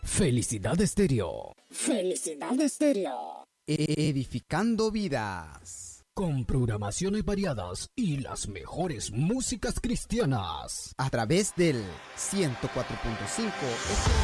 Felicidad Estéreo. Felicidad Estéreo. Edificando vidas. Con programaciones variadas y las mejores músicas cristianas. A través del 104.5 FM.